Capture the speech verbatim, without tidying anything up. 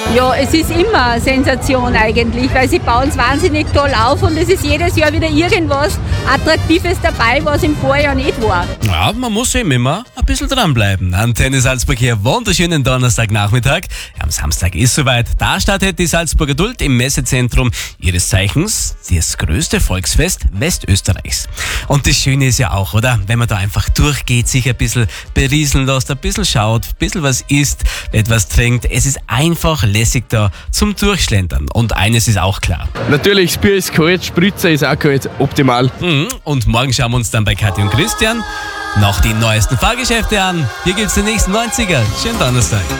Ja, es ist immer eine Sensation eigentlich, weil sie bauen es wahnsinnig toll auf und es ist jedes Jahr wieder irgendwas Attraktives dabei, was im Vorjahr nicht war. Ja, man muss eben immer ein bisschen dranbleiben. Antenne Salzburg hier, wunderschönen Donnerstagnachmittag. Am Samstag ist soweit. Da startet die Salzburger Duld im Messezentrum ihres Zeichens das größte Volksfest Westösterreichs. Und das Schöne ist ja auch, oder? Wenn man da einfach durchgeht, sich ein bisschen berieseln lässt, ein bisschen schaut, ein bisschen was isst, etwas trinkt. Es ist einfach lässig da zum Durchschlendern. Und eines ist auch klar. Natürlich, das Bier ist kalt, Spritzer ist auch kalt, optimal. Mhm. Und morgen schauen wir uns dann bei Kathi und Christian noch die neuesten Fahrgeschäfte an. Hier gibt's den nächsten neunziger. Schönen Donnerstag.